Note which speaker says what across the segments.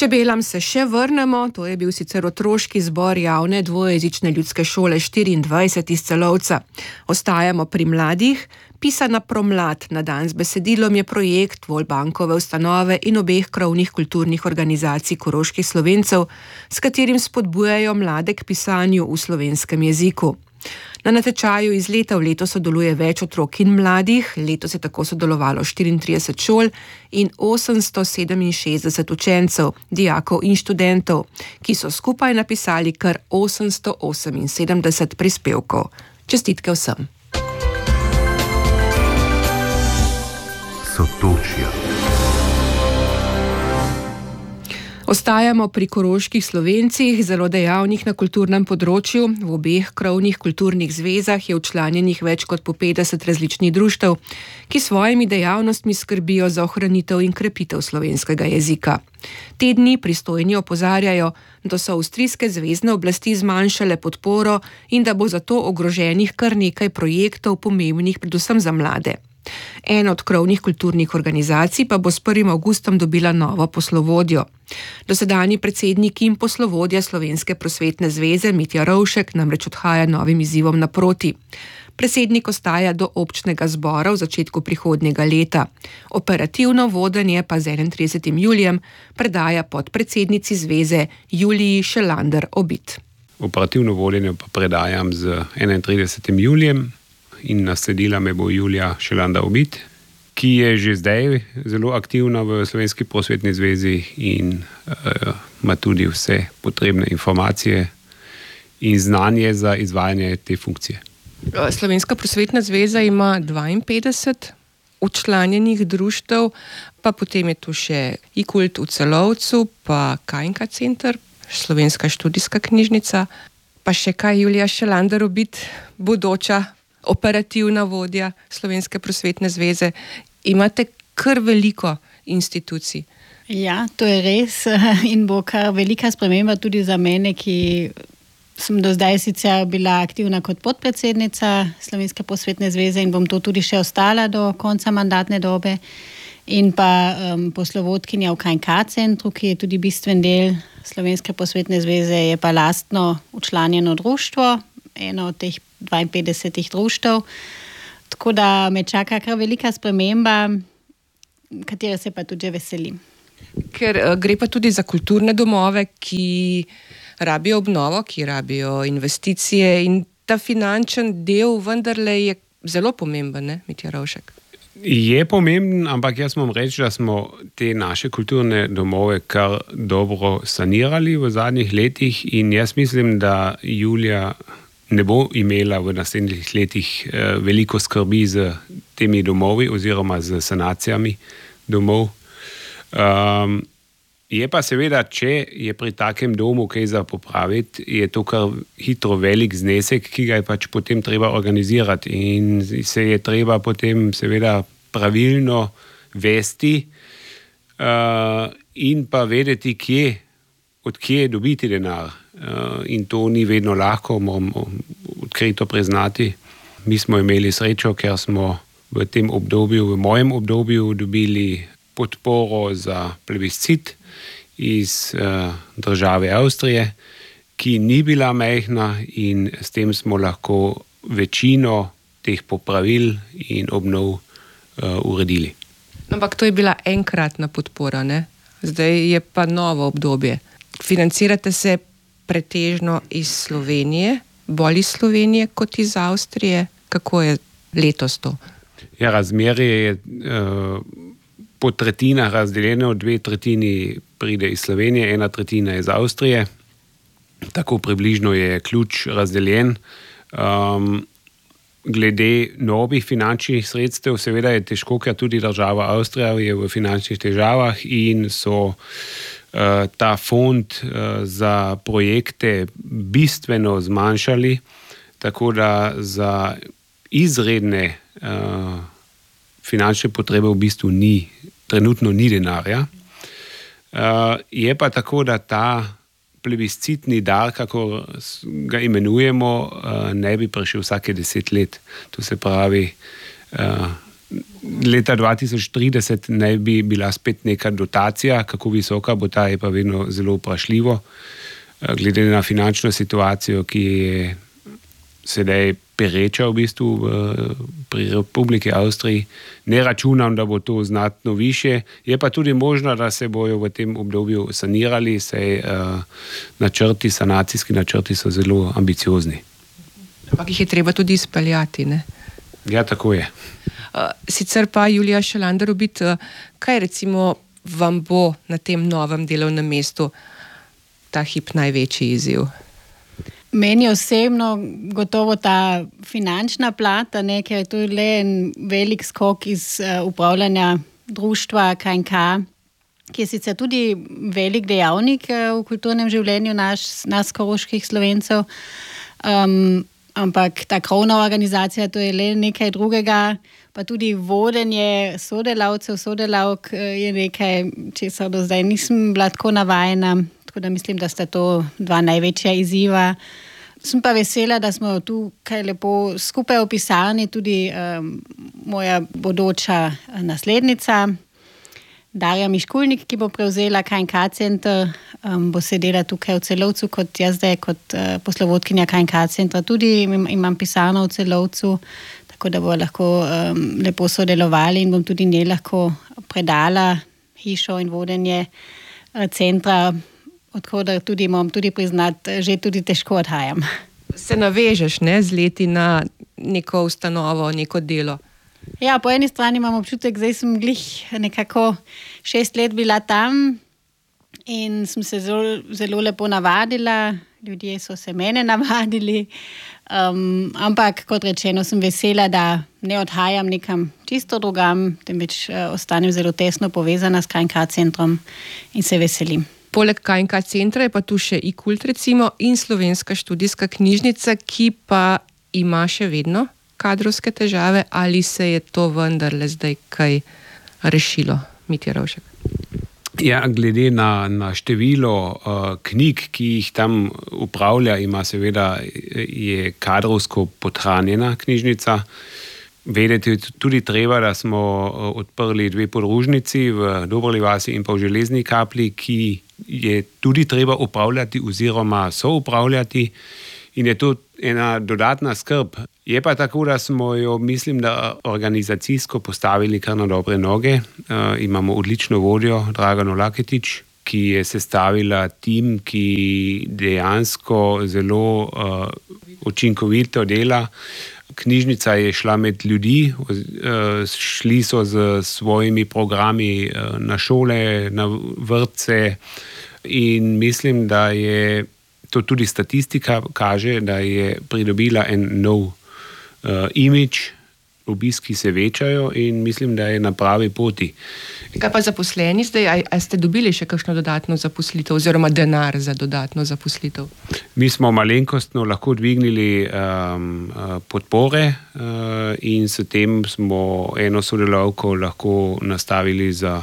Speaker 1: Čebelam se še vrnemo, to je bil sicer otroški zbor javne dvojezične ljudske šole 24 iz Celovca. Ostajamo pri mladih. Pisana promlad na dan z besedilom je projekt Volbankove ustanove in obeh krovnih kulturnih organizacij koroških Slovencev, s katerim spodbujajo mlade k pisanju v slovenskem jeziku. Na natečaju iz leta v leto sodeluje več otrok in mladih, letos je tako sodelovalo 34 šol in 867 učencev, dijakov in študentov, ki so skupaj napisali kar 878 prispevkov. Čestitke vsem.
Speaker 2: Sotočja.
Speaker 1: Ostajamo pri koroških Slovencih, zelo dejavnih na kulturnem področju. V obeh krovnih kulturnih zvezah je včlanjenih več kot po 50 različnih društev, ki svojimi dejavnostmi skrbijo za ohranitev in krepitev slovenskega jezika. Te dni pristojni opozarjajo, da so avstrijske zvezne oblasti zmanjšale podporo in da bo zato ogroženih kar nekaj projektov pomembnih predvsem za mlade. Ena od krovnih kulturnih organizacij pa bo s 1. avgustom dobila novo poslovodjo. Dosedanji predsednik in poslovodja Slovenske prosvetne zveze Mitja Rovšek namreč odhaja novim izzivom naproti. Predsednik ostaja do občnega zbora v začetku prihodnjega leta. Operativno vodenje pa z 31. julijem predaja podpredsednici zveze Juliji Šelander-Obid.
Speaker 3: Operativno vodenje pa predajam z 31. julijem. In nasledila me bo Julija Šelander-Obid, ki je že zdaj zelo aktivna v Slovenski prosvetni zvezi in ima tudi vse potrebne informacije in znanje za izvajanje te funkcije.
Speaker 1: Slovenska prosvetna zveza ima 52 včlanjenih društev, pa potem je tu še iKult v Celovcu, pa KNK center, Slovenska študijska knjižnica, pa še kaj Julija Šelander-Obid, bodoča operativna vodja Slovenske prosvetne zveze. Imate kar veliko institucij.
Speaker 4: Ja, to je res in bo kar velika sprememba tudi za mene, ki sem do zdaj sicer bila aktivna kot podpredsednica Slovenske prosvetne zveze in bom to tudi še ostala do konca mandatne dobe. In pa poslovodkinja v KNK centru, ki je tudi bistven del Slovenske prosvetne zveze, je pa lastno včlanjeno društvo, eno od teh 52 društev. Tako da me čaka kar velika sprememba, katere se pa tudi veselim.
Speaker 1: Ker gre pa tudi za kulturne domove, ki rabijo obnovo, ki rabijo investicije in ta finančen del vendarle je zelo pomemben, ne, Mitja Rovšek?
Speaker 3: Je pomemben, ampak jaz moram reči, da smo te naše kulturne domove kar dobro sanirali v zadnjih letih in jaz mislim, da Julija ne bo imela v naslednjih letih veliko skrbi z temi domovi oziroma z sanacijami domov. Je pa seveda, če je pri takem domu kaj za popraviti, je to kar hitro velik znesek, ki ga je pač potem treba organizirati in se je treba potem seveda pravilno vesti in pa vedeti, od kje dobiti denar. In to ni vedno lahko, moram odkrito priznati. Mi smo imeli srečo, ker smo v tem obdobju, v mojem obdobju dobili podporo za plebiscit iz države Avstrije, ki ni bila majhna in s tem smo lahko večino teh popravil in obnov uredili.
Speaker 1: Ampak to je bila enkratna podpora, ne? Zdaj je pa novo obdobje. Financirate se pretežno iz Slovenije, bolj iz Slovenije kot iz Avstrije. Kako je letos to?
Speaker 3: Ja, razmerje je po tretjinah razdeljeno, 2/3 pride iz Slovenije, 1/3 iz Avstrije. Tako približno je ključ razdeljen. Glede novih finančnih sredstev, seveda je težko, ker tudi država Avstrija je v finančnih težavah in so ta fond za projekte bistveno zmanjšali, tako da za izredne finančne potrebe v bistvu trenutno ni denarja. Je pa tako, da ta plebiscitni dar, kako ga imenujemo, ne bi prišel vsake 10 let. To se pravi, leta 2030 naj bi bila spet neka dotacija, kako visoka bo ta, je pa vedno zelo vprašljivo. Glede na finančno situacijo, ki je sedaj pereča v bistvu pri Republiki Avstriji, ne računam, da bo to znatno više. Je pa tudi možno, da se bojo v tem obdobju sanirali, saj sanacijski načrti so zelo ambiciozni.
Speaker 1: Ampak jih je treba tudi izpeljati, ne?
Speaker 3: Ja, tako je.
Speaker 1: Sicer pa, Julija Šalander-Obid, kaj recimo vam bo na tem novem delovnem mestu ta hip največji izziv?
Speaker 4: Meni osebno gotovo ta finančna plata, ker je to le en velik skok iz upravljanja društva KNK, ki je sicer tudi velik dejavnik v kulturnem življenju nas koroških Slovencev, ampak ta krovna organizacija, to je le nekaj drugega, pa tudi vodenje sodelavk je nekaj, česar do zdaj nisem bila tako navajena. Tako da mislim, da sta to dva največja izziva. Sem pa vesela, da smo tu kaj lepo skupaj opisani, tudi moja bodoča naslednica, Darja Miškulnik, ki bo prevzela KNK center, bo sedela tukaj v Celovcu, kot jaz zdaj, kot poslovodkinja KNK centra. Tudi imam pisarno v Celovcu, tako da bo lahko lepo sodelovali in bom tudi njej lahko predala hišo in vodenje centra, odhoda tudi moram tudi priznati, že tudi težko odhajam.
Speaker 1: Se navežeš, ne, z leti na neko ustanovo, neko delo?
Speaker 4: Ja, po eni strani imam občutek, zdaj sem glih nekako 6 let bila tam in sem se zelo lepo navadila, ljudje so se mene navadili, ampak kot rečeno sem vesela, da ne odhajam nekam čisto drugam, temveč ostanem zelo tesno povezana s KNK centrom in se veselim.
Speaker 1: Poleg KNK centra je pa tu še iKult recimo in Slovenska študijska knjižnica, ki pa ima še vedno kadrovske težave, ali se je to vendarle zdaj kaj rešilo, Mitja Rovšek?
Speaker 3: Ja, glede na število knjig, ki jih tam upravlja, je kadrovsko podhranjena knjižnica. Vedeti tudi treba, da smo odprli 2 podružnici v Dobrovi vasi in pa v Železni Kapli, ki je tudi treba upravljati oziroma soupravljati in je to ena dodatna skrb. Je pa tako, da smo jo, mislim, da organizacijsko postavili kar na dobre noge. Imamo odlično vodjo, Dragano Laketič, ki je sestavila tim, ki dejansko zelo učinkovito dela. Knjižnica je šla med ljudi, šli so z svojimi programi na šole, na vrtce in mislim, da je to tudi statistika kaže, da je pridobila en nov imidž, obiski se večajo in mislim, da je na pravi poti.
Speaker 1: Kaj pa zaposleni zdaj? A ste dobili še kakšno dodatno zaposlitev oziroma denar za dodatno zaposlitev?
Speaker 3: Mi smo malenkostno lahko dvignili podpore in s tem smo eno sodelavko lahko nastavili za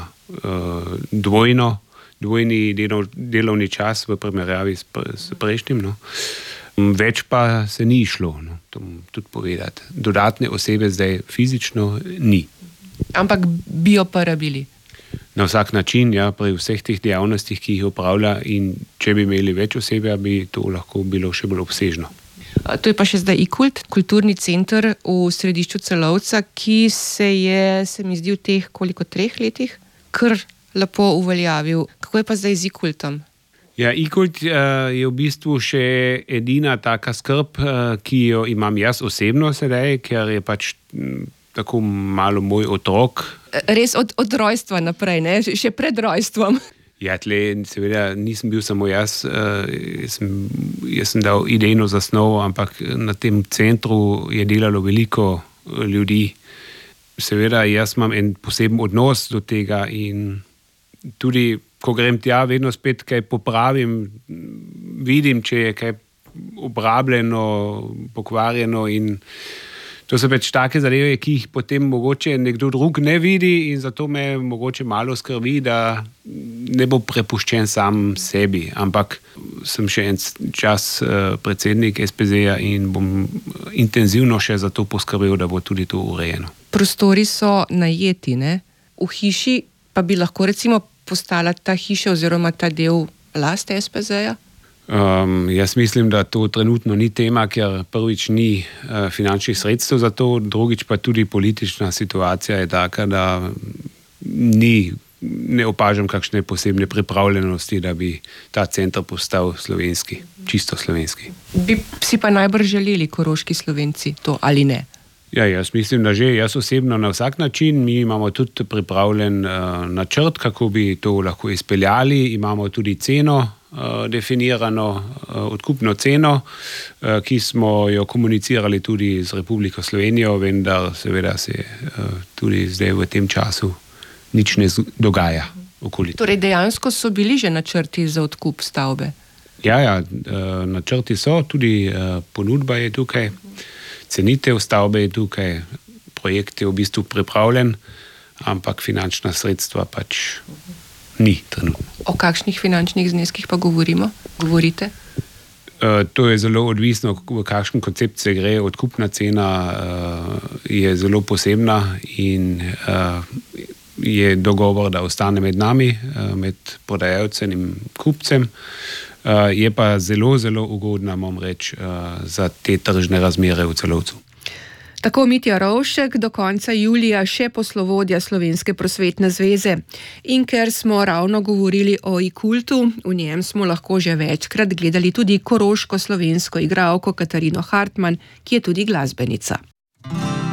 Speaker 3: dvojni delovni čas v primerjavi s prejšnjim. No. Več pa se ni šlo, no, to tudi povedati. Dodatne osebe zdaj fizično ni.
Speaker 1: Ampak bi jo pa rabili?
Speaker 3: Na vsak način, ja, pri vseh teh dejavnostih, ki jih upravlja, in če bi imeli več osebja, bi to lahko bilo še bolj obsežno.
Speaker 1: To je pa še zdaj iKult, kulturni center v središču Celovca, ki se je, se mi zdi, v teh 3 letih kar lepo uveljavil. Kako je pa zdaj z iKultom?
Speaker 3: Ja, iKult je v bistvu še edina taka skrb, ki jo imam jaz osebno sedaj, ker je pač tako malo moj otrok.
Speaker 1: Res od rojstva naprej, ne? Še pred rojstvom.
Speaker 3: Ja, tle seveda nisem bil samo jaz, jaz sem dal idejno zasnovo, ampak na tem centru je delalo veliko ljudi. Seveda jaz imam en poseben odnos do tega in tudi ko grem tja, vedno spet kaj popravim, vidim, če je kaj obrabljeno, pokvarjeno in to so pač take zadeve, ki jih potem mogoče nekdo drug ne vidi in zato me mogoče malo skrbi, da ne bo prepuščen sam sebi, ampak sem še en čas predsednik SPZ-ja in bom intenzivno še za to poskrbel, da bo tudi to urejeno.
Speaker 1: Prostori so najeti, ne? V hiši pa bi lahko recimo postala ta hiša oziroma ta del last SPZ-ja?
Speaker 3: Jaz mislim, da to trenutno ni tema, ker prvič ni finančnih sredstev za to, drugič pa tudi politična situacija je taka, da ne opažam kakšne posebne pripravljenosti, da bi ta center postal slovenski, čisto slovenski.
Speaker 1: Bi si pa najbrž želeli koroški Slovenci to ali ne?
Speaker 3: Ja, jaz mislim, da že. Jaz osebno na vsak način. Mi imamo tudi pripravljen načrt, kako bi to lahko izpeljali. Imamo tudi ceno definirano, odkupno ceno, ki smo jo komunicirali tudi z Republiko Slovenijo, vendar seveda se tudi zdaj v tem času nič ne dogaja okoli.
Speaker 1: Torej dejansko so bili že načrti za odkup stavbe?
Speaker 3: Ja, načrti so, tudi ponudba je tukaj, cenitev stavbe je tukaj, projekt je v bistvu pripravljen, ampak finančna sredstva pač ni trenutno.
Speaker 1: O kakšnih finančnih zneskih pa govorite?
Speaker 3: To je zelo odvisno, v kakšen koncept se gre. Odkupna cena je zelo posebna in je dogovor, da ostane med nami, med prodajalcem in kupcem. Je pa zelo, zelo ugodna, moram reči, za te tržne razmere v Celovcu.
Speaker 1: Tako Mitja Rovšek, do konca julija še poslovodja Slovenske prosvetne zveze. In ker smo ravno govorili o iKultu, v njem smo lahko že večkrat gledali tudi koroško slovensko igralko Katarino Hartmann, ki je tudi glasbenica.